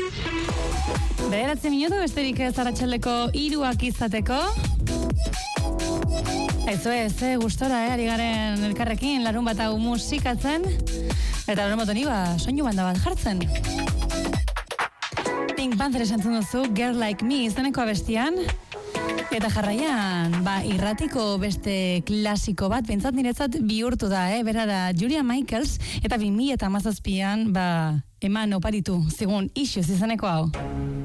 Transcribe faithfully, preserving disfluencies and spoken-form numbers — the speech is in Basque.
Bederatzi minutu besterik ez arratsaldeko hiruak izateko. Aizu ez, eh, gustora, eh, ari garen elkarrekin, larun bat hau musikatzen, eta larun bat honi ba, soinu banda bat jartzen. Pink Panther esantzun duzu, Girl Like Me izeneko abestian, eta jarraian, ba, irratiko beste klasiko bat, pentsat niretzat bihurtu da, eh? Bera da, Julia Michaels, eta bi mila hamazazpian, ba, eman oparitu, zigun, Issues izeneko hau.